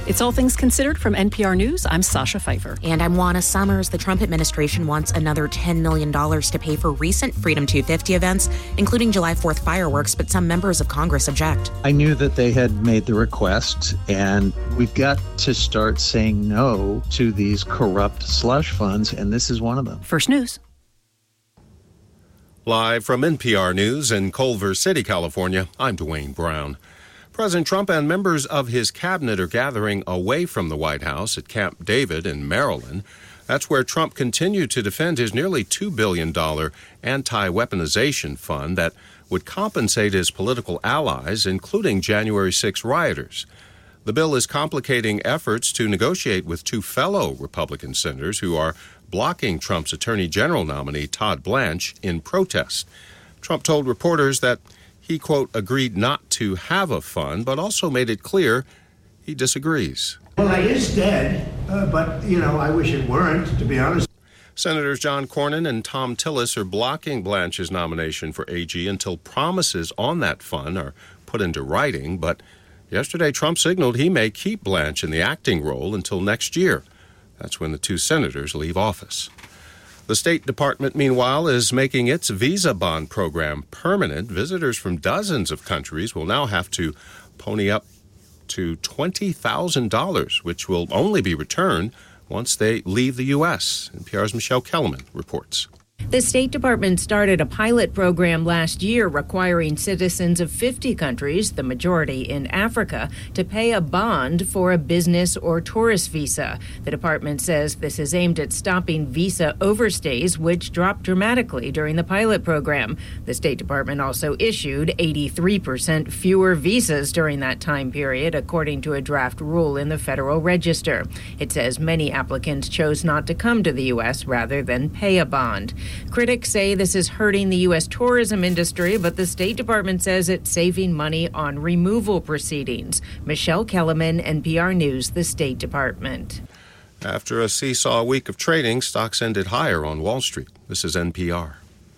It's All Things Considered from NPR News. I'm Sasha Pfeiffer. And I'm Juana Summers. The Trump administration wants another $10 million to pay for recent Freedom 250 events, including July 4th fireworks, but some members of Congress object. I knew that they had made the request, and we've got to start saying no to these corrupt slush funds, and this is one of them. First News. Live from NPR News in Culver City, California, I'm Dwayne Brown. President Trump and members of his cabinet are gathering away from the White House at Camp David in Maryland. That's where Trump continued to defend his nearly $2 billion anti-weaponization fund that would compensate his political allies, including January 6 rioters. The bill is complicating efforts to negotiate with two fellow Republican senators who are blocking Trump's Attorney General nominee, Todd Blanche, in protest. Trump told reporters that he, quote, agreed not to have a fund, but also made it clear he disagrees. Well, it is dead, but, I wish it weren't, to be honest. Senators John Cornyn and Thom Tillis are blocking Blanche's nomination for AG until promises on that fund are put into writing. But yesterday, Trump signaled he may keep Blanche in the acting role until next year. That's when the two senators leave office. The State Department, meanwhile, is making its visa bond program permanent. Visitors from dozens of countries will now have to pony up to $20,000, which will only be returned once they leave the U.S. NPR's Michelle Kellerman reports. The State Department started a pilot program last year requiring citizens of 50 countries, the majority in Africa, to pay a bond for a business or tourist visa. The department says this is aimed at stopping visa overstays, which dropped dramatically during the pilot program. The State Department also issued 83% fewer visas during that time period, according to a draft rule in the Federal Register. It says many applicants chose not to come to the U.S. rather than pay a bond. Critics say this is hurting the U.S. tourism industry, but the State Department says it's saving money on removal proceedings. Michelle Kellerman, NPR News, the State Department. After a seesaw week of trading, stocks ended higher on Wall Street. This is NPR.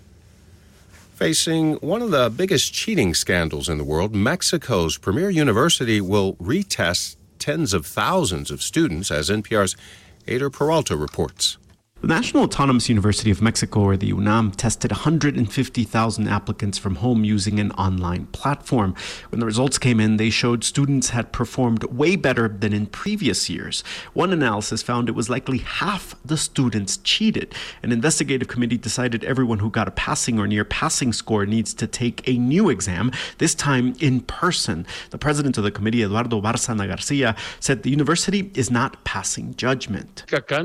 Facing one of the biggest cheating scandals in the world, Mexico's premier university will retest tens of thousands of students, as NPR's Eder Peralta reports. The National Autonomous University of Mexico, or the UNAM, tested 150,000 applicants from home using an online platform. When the results came in, they showed students had performed way better than in previous years. One analysis found it was likely half the students cheated. An investigative committee decided everyone who got a passing or near passing score needs to take a new exam, this time in person. The president of the committee, Eduardo Bárcena García, said the university is not passing judgment.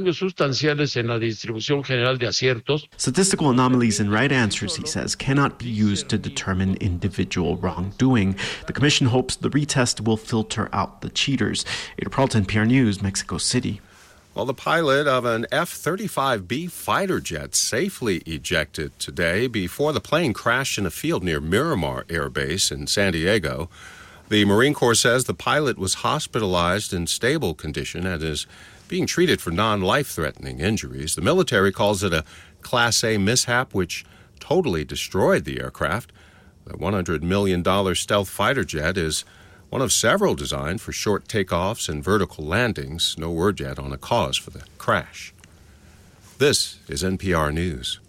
Statistical anomalies in right answers, he says, cannot be used to determine individual wrongdoing. The commission hopes the retest will filter out the cheaters. Eder Peralta, NPR News, Mexico City. Well, the pilot of an F-35B fighter jet safely ejected today before the plane crashed in a field near Miramar Air Base in San Diego. The Marine Corps says the pilot was hospitalized in stable condition and is being treated for non-life-threatening injuries. The military calls it a Class A mishap, which totally destroyed the aircraft. The $100 million stealth fighter jet is one of several designed for short takeoffs and vertical landings. No word yet on a cause for the crash. This is NPR News.